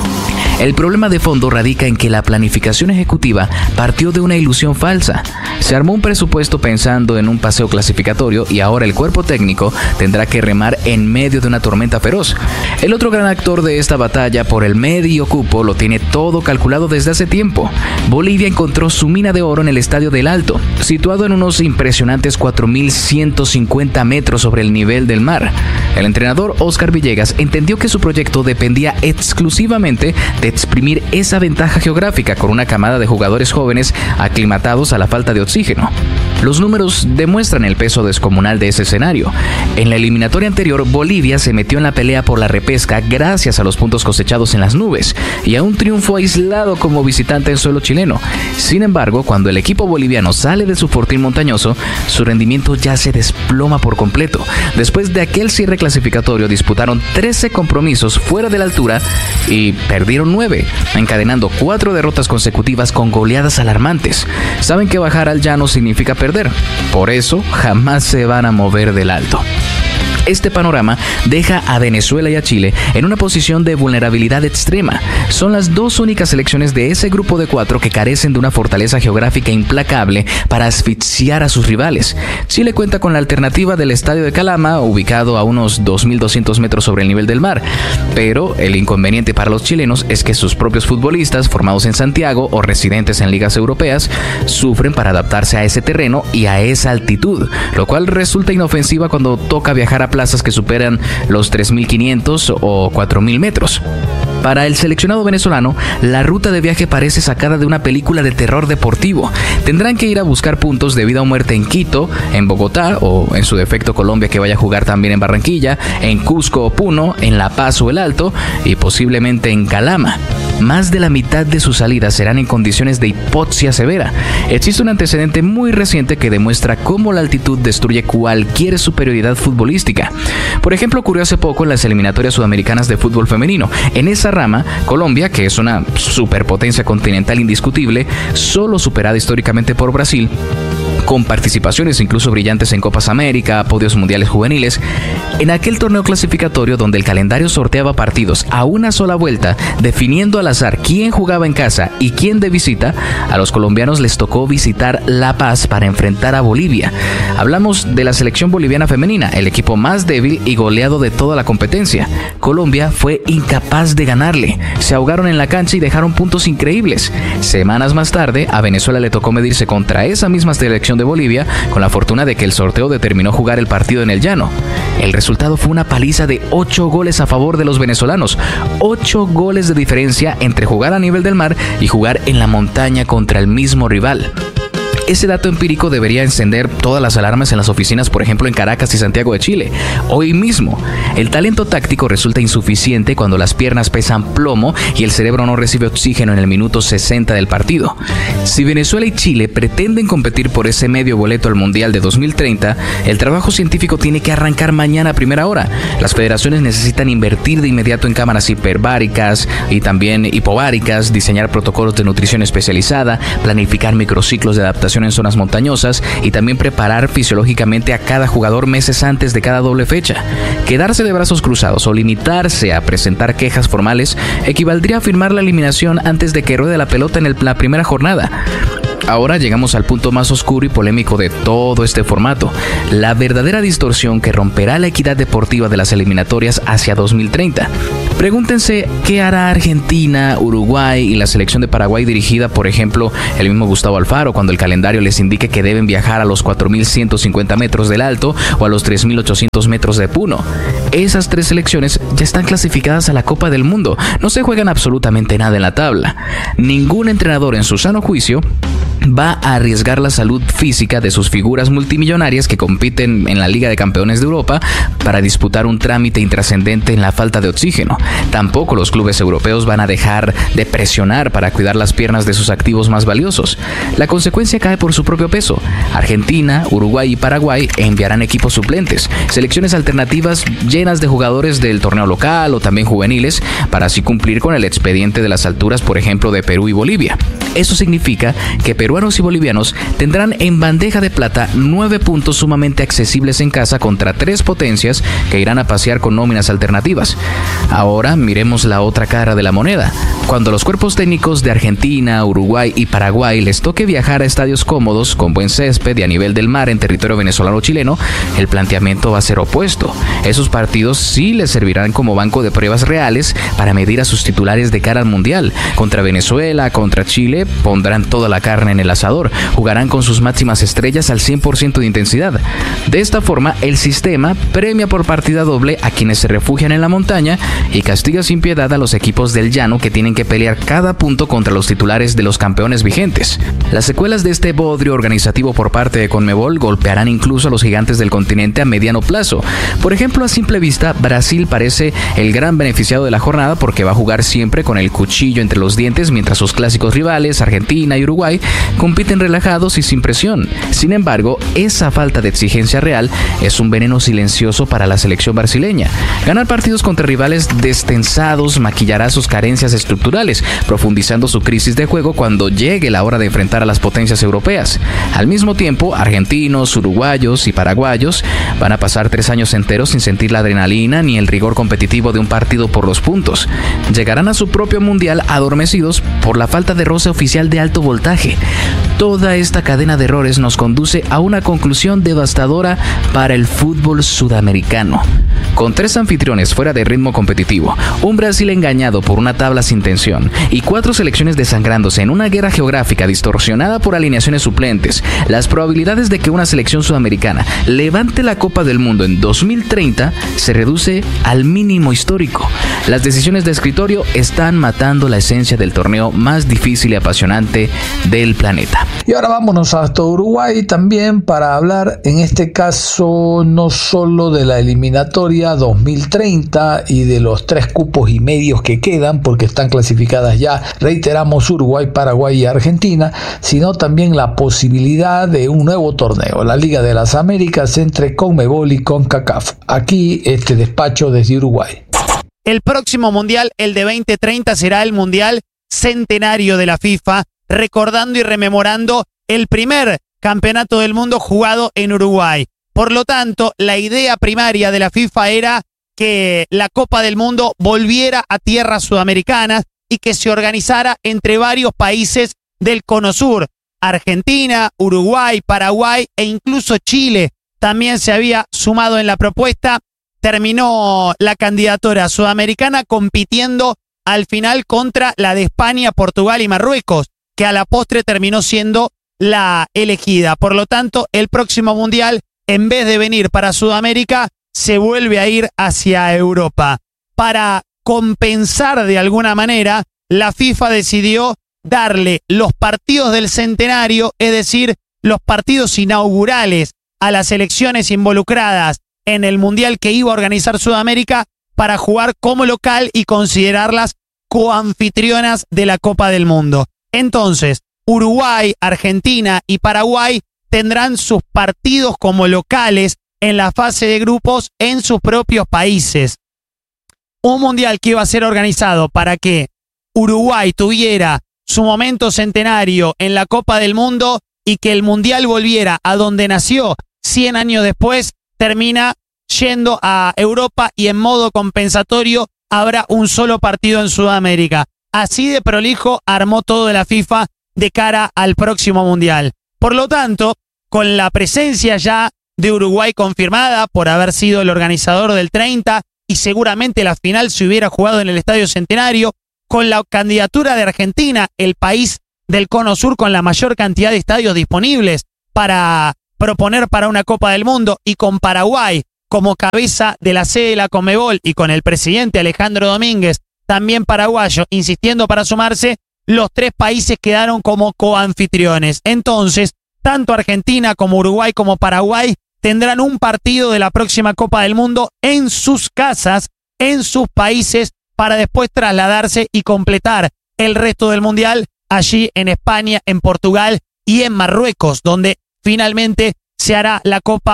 El problema de fondo radica en que la planificación ejecutiva partió de una ilusión falsa. Se armó un presupuesto pensando en un paseo clasificatorio y ahora el cuerpo técnico tendrá que remar en medio de una tormenta feroz. El otro gran actor de esta batalla por el medio cupo lo tiene todo calculado desde hace tiempo. Bolivia encontró su mina de oro en el Estadio del Alto, situado en unos impresionantes 4.150 metros sobre el nivel del mar. El entrenador Oscar Villegas entendió que su proyecto dependía exclusivamente de exprimir esa ventaja geográfica con una camada de jugadores jóvenes aclimatados a la falta de oxígeno. Los números demuestran el peso descomunal de ese escenario. En la eliminatoria anterior, Bolivia se metió en la pelea por la repesca gracias a los puntos cosechados en las nubes y a un triunfo aislado como visitante en suelo chileno. Sin embargo, cuando el equipo boliviano sale de su fortín montañoso, su rendimiento ya se desploma por completo. Después de aquel cierre clasificatorio, disputaron 13 compromisos fuera de la altura y perdieron 9, encadenando 4 derrotas consecutivas con goleadas alarmantes. Saben que bajar al llano significa perder, por eso jamás se van a mover del Alto. Este panorama deja a Venezuela y a Chile en una posición de vulnerabilidad extrema. Son las dos únicas selecciones de ese grupo de 4 que carecen de una fortaleza geográfica implacable para asfixiar a sus rivales. Chile cuenta con la alternativa del Estadio de Calama, ubicado a unos 2.200 metros sobre el nivel del mar, pero el inconveniente para los chilenos es que sus propios futbolistas, formados en Santiago o residentes en ligas europeas, sufren para adaptarse a ese terreno y a esa altitud, lo cual resulta inofensiva cuando toca viajar a plazas que superan los 3.500 o 4.000 metros. Para el seleccionado venezolano, la ruta de viaje parece sacada de una película de terror deportivo. Tendrán que ir a buscar puntos de vida o muerte en Quito, en Bogotá o en su defecto Colombia, que vaya a jugar también en Barranquilla, en Cusco o Puno, en La Paz o El Alto y posiblemente en Calama. Más de la mitad de sus salidas serán en condiciones de hipoxia severa. Existe un antecedente muy reciente que demuestra cómo la altitud destruye cualquier superioridad futbolística. Por ejemplo, ocurrió hace poco en las eliminatorias sudamericanas de fútbol femenino. En esa rama, Colombia, que es una superpotencia continental indiscutible, solo superada históricamente por Brasil, con participaciones incluso brillantes en Copas América, podios mundiales juveniles. En aquel torneo clasificatorio donde el calendario sorteaba partidos a una sola vuelta, definiendo al azar quién jugaba en casa y quién de visita, a los colombianos les tocó visitar La Paz para enfrentar a Bolivia. Hablamos de la selección boliviana femenina, el equipo más débil y goleado de toda la competencia. Colombia fue incapaz de ganarle, se ahogaron en la cancha y dejaron puntos increíbles. Semanas más tarde, a Venezuela le tocó medirse contra esa misma selección de Bolivia, con la fortuna de que el sorteo determinó jugar el partido en el llano. El resultado fue una paliza de 8 goles a favor de los venezolanos, 8 goles de diferencia entre jugar a nivel del mar y jugar en la montaña contra el mismo rival. Ese dato empírico debería encender todas las alarmas en las oficinas, por ejemplo, en Caracas y Santiago de Chile. Hoy mismo, el talento táctico resulta insuficiente cuando las piernas pesan plomo y el cerebro no recibe oxígeno en el minuto 60 del partido. Si Venezuela y Chile pretenden competir por ese medio boleto al Mundial de 2030, el trabajo científico tiene que arrancar mañana a primera hora. Las federaciones necesitan invertir de inmediato en cámaras hiperbáricas y también hipobáricas, diseñar protocolos de nutrición especializada, planificar microciclos de adaptación en zonas montañosas y también preparar fisiológicamente a cada jugador meses antes de cada doble fecha. Quedarse de brazos cruzados o limitarse a presentar quejas formales equivaldría a firmar la eliminación antes de que ruede la pelota en la primera jornada. Ahora llegamos al punto más oscuro y polémico de todo este formato, la verdadera distorsión que romperá la equidad deportiva de las eliminatorias hacia 2030. Pregúntense qué hará Argentina, Uruguay y la selección de Paraguay dirigida, por ejemplo, el mismo Gustavo Alfaro, cuando el calendario les indique que deben viajar a los 4.150 metros del Alto o a los 3.800 metros de Puno. Esas tres selecciones ya están clasificadas a la Copa del Mundo, no se juegan absolutamente nada en la tabla. Ningún entrenador en su sano juicio va a arriesgar la salud física de sus figuras multimillonarias que compiten en la Liga de Campeones de Europa para disputar un trámite intrascendente en la falta de oxígeno. Tampoco los clubes europeos van a dejar de presionar para cuidar las piernas de sus activos más valiosos. La consecuencia cae por su propio peso. Argentina, Uruguay y Paraguay enviarán equipos suplentes, selecciones alternativas llenas de jugadores del torneo local o también juveniles, para así cumplir con el expediente de las alturas, por ejemplo, de Perú y Bolivia. Eso significa que peruanos y bolivianos tendrán en bandeja de plata 9 puntos sumamente accesibles en casa contra 3 potencias que irán a pasear con nóminas alternativas. Ahora miremos la otra cara de la moneda. Cuando los cuerpos técnicos de Argentina, Uruguay y Paraguay les toque viajar a estadios cómodos, con buen césped y a nivel del mar en territorio venezolano o chileno, el planteamiento va a ser opuesto. Esos partidos sí les servirán como banco de pruebas reales para medir a sus titulares de cara al Mundial. Contra Venezuela, contra Chile, pondrán toda la carne en el asador, jugarán con sus máximas estrellas al 100% de intensidad. De esta forma, el sistema premia por partida doble a quienes se refugian en la montaña y castiga sin piedad a los equipos del llano que tienen que pelear cada punto contra los titulares de los campeones vigentes. Las secuelas de este bodrio organizativo por parte de Conmebol golpearán incluso a los gigantes del continente a mediano plazo. Por ejemplo, a simple vista, Brasil parece el gran beneficiado de la jornada porque va a jugar siempre con el cuchillo entre los dientes, mientras sus clásicos rivales, Argentina y Uruguay, compiten relajados y sin presión. Sin embargo, esa falta de exigencia real es un veneno silencioso para la selección brasileña. Ganar partidos contra rivales destensados maquillará sus carencias estructurales, profundizando su crisis de juego cuando llegue la hora de enfrentar a las potencias europeas. Al mismo tiempo, argentinos, uruguayos y paraguayos van a pasar 3 años enteros sin sentir la adrenalina ni el rigor competitivo de un partido por los puntos. Llegarán a su propio mundial adormecidos por la falta de roce oficial de alto voltaje. Toda esta cadena de errores nos conduce a una conclusión devastadora para el fútbol sudamericano. Con 3 anfitriones fuera de ritmo competitivo, un Brasil engañado por una tabla sin tensión y 4 selecciones desangrándose en una guerra geográfica distorsionada por alineaciones suplentes, las probabilidades de que una selección sudamericana levante la Copa del Mundo en 2030 se reduce al mínimo histórico. Las decisiones de escritorio están matando la esencia del torneo más difícil y apasionante del planeta. Y ahora vámonos hasta Uruguay también para hablar en este caso no solo de la eliminatoria 2030 y de los 3 cupos y medios que quedan porque están clasificadas ya, reiteramos, Uruguay, Paraguay y Argentina, sino también la posibilidad de un nuevo torneo, la Liga de las Américas entre Conmebol y CONCACAF. Aquí este despacho desde Uruguay. El próximo Mundial, el de 2030, será el Mundial centenario de la FIFA, recordando y rememorando el primer campeonato del mundo jugado en Uruguay. Por lo tanto, la idea primaria de la FIFA era que la Copa del Mundo volviera a tierras sudamericanas y que se organizara entre varios países del Cono Sur. Argentina, Uruguay, Paraguay e incluso Chile también se había sumado en la propuesta. Terminó la candidatura sudamericana compitiendo al final contra la de España, Portugal y Marruecos, que a la postre terminó siendo la elegida. Por lo tanto, el próximo Mundial, en vez de venir para Sudamérica, se vuelve a ir hacia Europa. Para compensar de alguna manera, la FIFA decidió darle los partidos del centenario, es decir, los partidos inaugurales a las selecciones involucradas en el Mundial que iba a organizar Sudamérica para jugar como local y considerarlas coanfitrionas de la Copa del Mundo. Entonces, Uruguay, Argentina y Paraguay tendrán sus partidos como locales en la fase de grupos en sus propios países. Un mundial que iba a ser organizado para que Uruguay tuviera su momento centenario en la Copa del Mundo y que el mundial volviera a donde nació 100 años después, termina yendo a Europa y en modo compensatorio habrá un solo partido en Sudamérica. Así de prolijo armó todo de la FIFA de cara al próximo mundial. Por lo tanto, con la presencia ya de Uruguay confirmada por haber sido el organizador del 30 y seguramente la final se hubiera jugado en el Estadio Centenario, con la candidatura de Argentina, el país del Cono Sur con la mayor cantidad de estadios disponibles para proponer para una Copa del Mundo, y con Paraguay como cabeza de la sede de la Conmebol y con el presidente Alejandro Domínguez, también paraguayo, insistiendo para sumarse, los tres países quedaron como coanfitriones. Entonces, tanto Argentina como Uruguay como Paraguay tendrán un partido de la próxima Copa del Mundo en sus casas, en sus países, para después trasladarse y completar el resto del Mundial allí en España, en Portugal y en Marruecos, donde finalmente se hará la Copa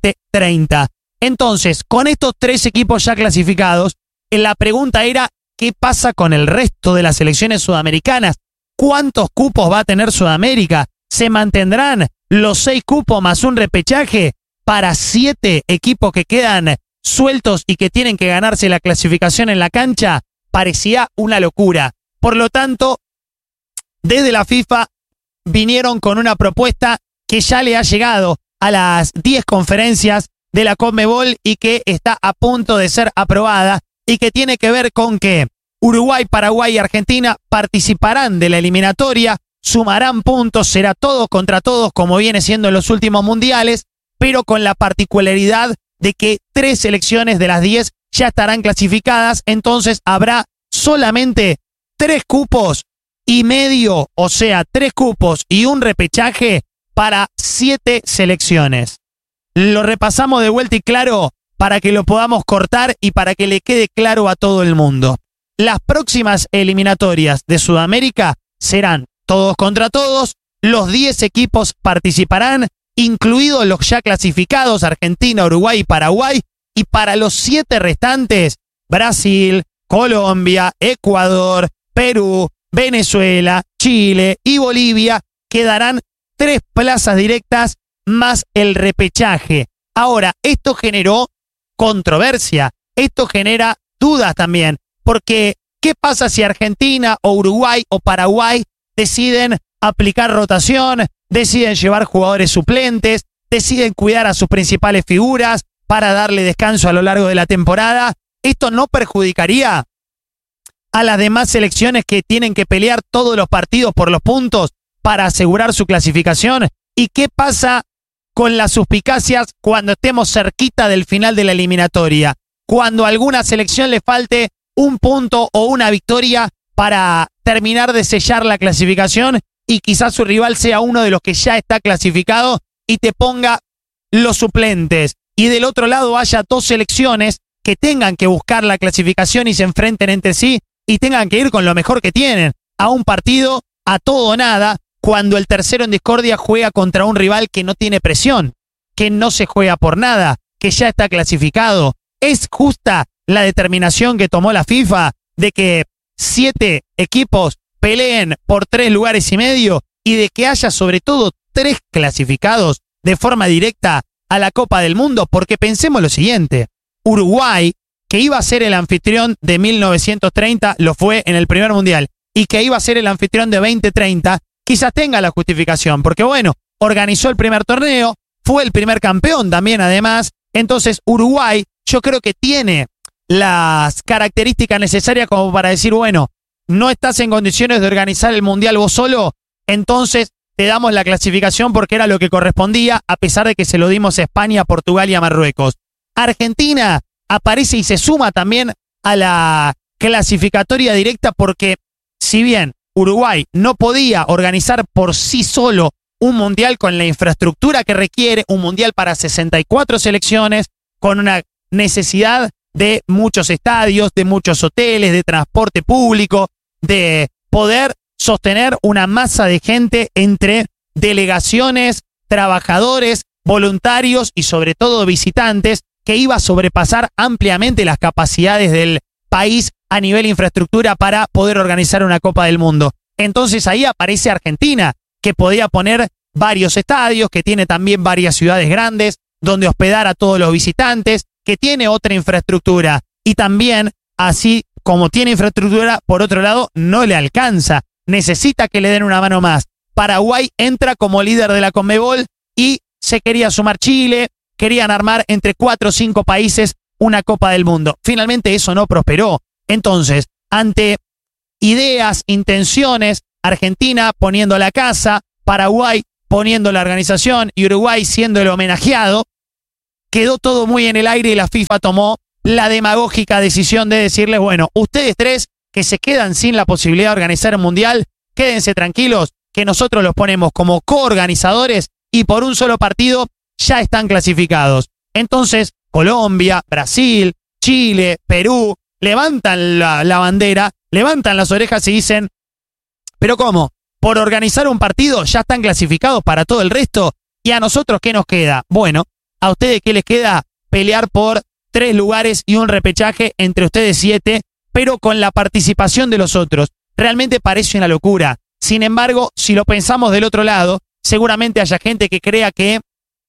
2030. Entonces, con estos tres equipos ya clasificados, la pregunta era, ¿qué pasa con el resto de las selecciones sudamericanas? ¿Cuántos cupos va a tener Sudamérica? ¿Se mantendrán los 6 cupos más un repechaje para 7 equipos que quedan sueltos y que tienen que ganarse la clasificación en la cancha? Parecía una locura. Por lo tanto, desde la FIFA vinieron con una propuesta que ya le ha llegado a las 10 conferencias de la Conmebol y que está a punto de ser aprobada, y que tiene que ver con que Uruguay, Paraguay y Argentina participarán de la eliminatoria, sumarán puntos, será todos contra todos como viene siendo en los últimos mundiales, pero con la particularidad de que 3 selecciones de las 10 ya estarán clasificadas. Entonces habrá solamente 3 cupos y medio, o sea, 3 cupos y un repechaje para 7 selecciones. Lo repasamos de vuelta y claro para que lo podamos cortar y para que le quede claro a todo el mundo. Las próximas eliminatorias de Sudamérica serán todos contra todos, los 10 equipos participarán, incluidos los ya clasificados Argentina, Uruguay y Paraguay, y para los 7 restantes, Brasil, Colombia, Ecuador, Perú, Venezuela, Chile y Bolivia, quedarán 3 plazas directas más el repechaje. Ahora, esto generó controversia, esto genera dudas también, porque ¿qué pasa si Argentina o Uruguay o Paraguay deciden aplicar rotación, deciden llevar jugadores suplentes, deciden cuidar a sus principales figuras para darle descanso a lo largo de la temporada? ¿Esto no perjudicaría a las demás selecciones que tienen que pelear todos los partidos por los puntos para asegurar su clasificación? ¿Y qué pasa con las suspicacias cuando estemos cerquita del final de la eliminatoria? Cuando a alguna selección le falte un punto o una victoria para terminar de sellar la clasificación y quizás su rival sea uno de los que ya está clasificado y te ponga los suplentes. Y del otro lado haya 2 selecciones que tengan que buscar la clasificación y se enfrenten entre sí y tengan que ir con lo mejor que tienen a un partido a todo o nada, cuando el tercero en discordia juega contra un rival que no tiene presión, que no se juega por nada, que ya está clasificado. ¿Es justa la determinación que tomó la FIFA de que 7 equipos peleen por 3 lugares y medio y de que haya sobre todo 3 clasificados de forma directa a la Copa del Mundo? Porque pensemos lo siguiente, Uruguay, que iba a ser el anfitrión de 1930, lo fue en el primer mundial, y que iba a ser el anfitrión de 2030, quizás tenga la justificación, porque bueno, organizó el primer torneo, fue el primer campeón también además. Entonces Uruguay yo creo que tiene las características necesarias como para decir, bueno, no estás en condiciones de organizar el mundial vos solo, entonces te damos la clasificación porque era lo que correspondía, a pesar de que se lo dimos a España, a Portugal y a Marruecos. Argentina aparece y se suma también a la clasificatoria directa porque si bien Uruguay no podía organizar por sí solo un mundial con la infraestructura que requiere, un mundial para 64 selecciones, con una necesidad de muchos estadios, de muchos hoteles, de transporte público, de poder sostener una masa de gente entre delegaciones, trabajadores, voluntarios y sobre todo visitantes, que iba a sobrepasar ampliamente las capacidades del país a nivel infraestructura para poder organizar una Copa del Mundo. Entonces ahí aparece Argentina, que podía poner varios estadios, que tiene también varias ciudades grandes donde hospedar a todos los visitantes, que tiene otra infraestructura y también, así como tiene infraestructura, por otro lado, no le alcanza. Necesita que le den una mano más. Paraguay entra como líder de la Conmebol y se quería sumar Chile, querían armar entre 4 o 5 países una Copa del Mundo. Finalmente eso no prosperó. Entonces, ante ideas, intenciones, Argentina poniendo la casa, Paraguay poniendo la organización y Uruguay siendo el homenajeado, quedó todo muy en el aire y la FIFA tomó la demagógica decisión de decirles, bueno, ustedes tres que se quedan sin la posibilidad de organizar un mundial, quédense tranquilos que nosotros los ponemos como coorganizadores y por un solo partido ya están clasificados. Entonces, Colombia, Brasil, Chile, Perú, levantan la bandera, levantan las orejas y dicen, ¿pero cómo? ¿Por organizar un partido ya están clasificados para todo el resto? ¿Y a nosotros qué nos queda? Bueno, ¿a ustedes qué les queda? Pelear por 3 lugares y un repechaje entre ustedes 7, pero con la participación de los otros. Realmente parece una locura. Sin embargo, si lo pensamos del otro lado, seguramente haya gente que crea que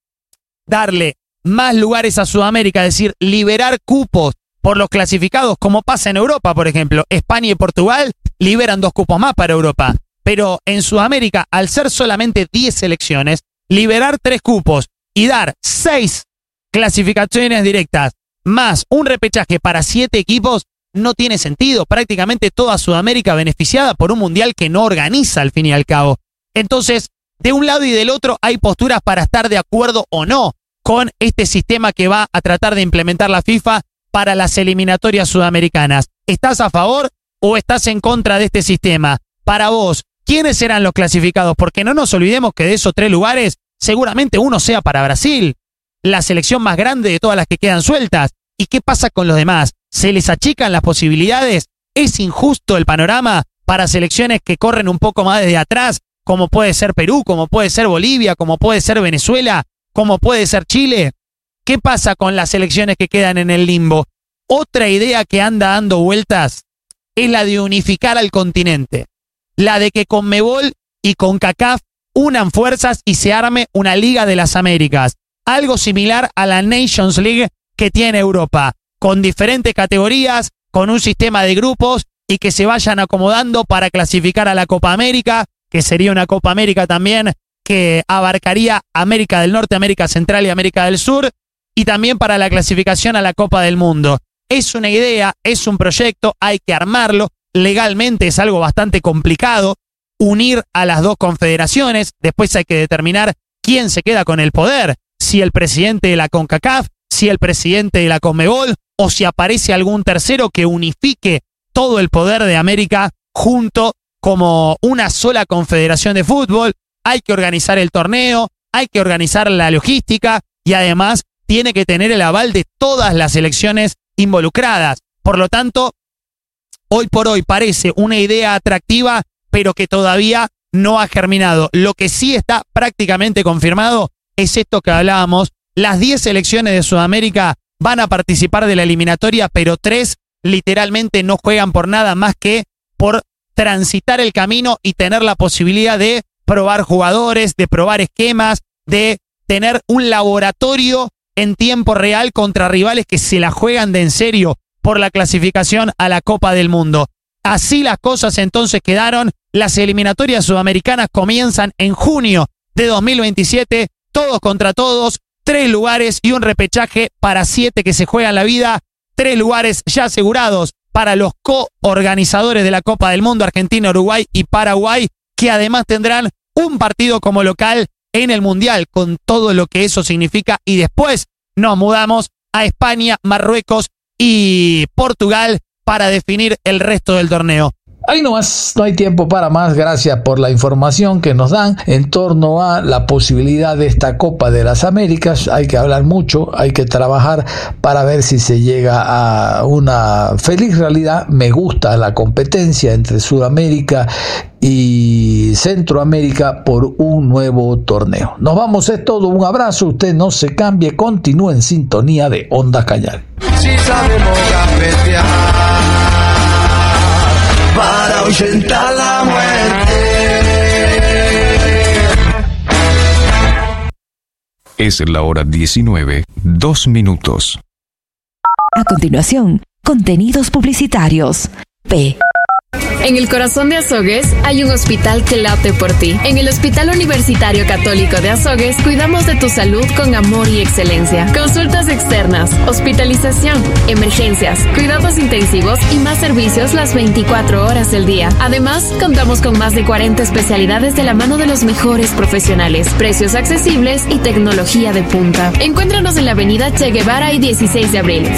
darle más lugares a Sudamérica, es decir, liberar cupos por los clasificados, como pasa en Europa, por ejemplo. España y Portugal liberan 2 cupos más para Europa. Pero en Sudamérica, al ser solamente 10 selecciones, liberar 3 cupos y dar 6 clasificaciones directas más un repechaje para 7 equipos no tiene sentido. Prácticamente toda Sudamérica beneficiada por un mundial que no organiza al fin y al cabo. Entonces, de un lado y del otro hay posturas para estar de acuerdo o no con este sistema que va a tratar de implementar la FIFA para las eliminatorias sudamericanas. ¿Estás a favor o estás en contra de este sistema? Para vos, ¿quiénes serán los clasificados? Porque no nos olvidemos que de esos 3 lugares, seguramente uno sea para Brasil, la selección más grande de todas las que quedan sueltas. ¿Y qué pasa con los demás? ¿Se les achican las posibilidades? ¿Es injusto el panorama para selecciones que corren un poco más desde atrás, como puede ser Perú, como puede ser Bolivia, como puede ser Venezuela, como puede ser Chile? ¿Qué pasa con las selecciones que quedan en el limbo? Otra idea que anda dando vueltas es la de unificar al continente. La de que Conmebol y CONCACAF unan fuerzas y se arme una Liga de las Américas. Algo similar a la Nations League que tiene Europa, con diferentes categorías, con un sistema de grupos y que se vayan acomodando para clasificar a la Copa América, que sería una Copa América también que abarcaría América del Norte, América Central y América del Sur, y también para la clasificación a la Copa del Mundo. Es una idea, es un proyecto, hay que armarlo. Legalmente es algo bastante complicado unir a las 2 confederaciones. Después hay que determinar quién se queda con el poder, si el presidente de la CONCACAF, si el presidente de la Conmebol, o si aparece algún tercero que unifique todo el poder de América junto como una sola confederación de fútbol. Hay que organizar el torneo, hay que organizar la logística y además tiene que tener el aval de todas las selecciones involucradas. Por lo tanto, hoy por hoy parece una idea atractiva, pero que todavía no ha germinado. Lo que sí está prácticamente confirmado es esto que hablábamos. Las 10 selecciones de Sudamérica van a participar de la eliminatoria, pero 3 literalmente no juegan por nada más que por transitar el camino y tener la posibilidad de probar jugadores, de probar esquemas, de tener un laboratorio en tiempo real contra rivales que se la juegan de en serio por la clasificación a la Copa del Mundo. Así las cosas entonces quedaron. Las eliminatorias sudamericanas comienzan en junio de 2027, todos contra todos, 3 lugares y un repechaje para 7 que se juegan la vida, 3 lugares ya asegurados para los coorganizadores de la Copa del Mundo, Argentina, Uruguay y Paraguay, que además tendrán un partido como local en el Mundial, con todo lo que eso significa, y después nos mudamos a España, Marruecos y Portugal para definir el resto del torneo. Ahí nomás, no hay tiempo para más. Gracias por la información que nos dan en torno a la posibilidad de esta Copa de las Américas. Hay que hablar mucho, hay que trabajar para ver si se llega a una feliz realidad. Me gusta la competencia entre Sudamérica y Centroamérica por un nuevo torneo. Nos vamos, es todo. Un abrazo, usted no se cambie, continúe en sintonía de Ondas Cañaris. Si sabemos gambetear para ahuyentar la muerte. Es la hora 19, 2 minutos. A continuación, contenidos publicitarios. P. En el corazón de Azogues hay un hospital que late por ti. En el Hospital Universitario Católico de Azogues cuidamos de tu salud con amor y excelencia. Consultas externas, hospitalización, emergencias, cuidados intensivos y más servicios las 24 horas del día. Además, contamos con más de 40 especialidades de la mano de los mejores profesionales, precios accesibles y tecnología de punta. Encuéntranos en la avenida Che Guevara y 16 de abril.